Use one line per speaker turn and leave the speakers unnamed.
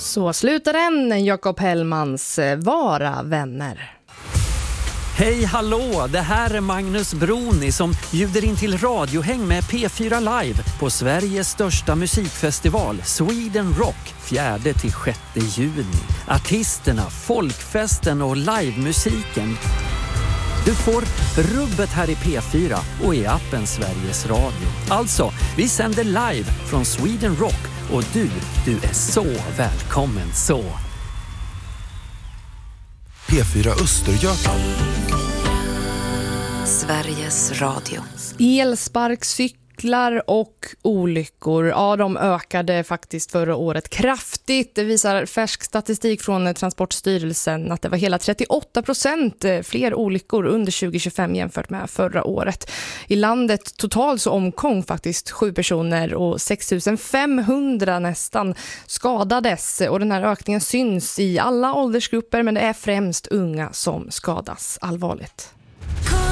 Så slutar den, Jakob Hellmans Vara vänner.
Hej hallå, det här är Magnus Broni som bjuder in till radiohäng med P4 Live på Sveriges största musikfestival Sweden Rock 4-6 juni. Artisterna, folkfesten och livemusiken. Du får rubbet här i P4 och i appen Sveriges Radio. Alltså, vi sänder live från Sweden Rock och du är så välkommen så.
P4 Östergötland.
Sveriges Radio.
Elsparkcyklar och olyckor, ja, de ökade faktiskt förra året kraftigt. Det visar färsk statistik från Transportstyrelsen att det var hela 38% fler olyckor under 2025 jämfört med förra året. I landet totalt så omkom faktiskt 7 personer och 6 500 nästan skadades. Och den här ökningen syns i alla åldersgrupper, men det är främst unga som skadas allvarligt.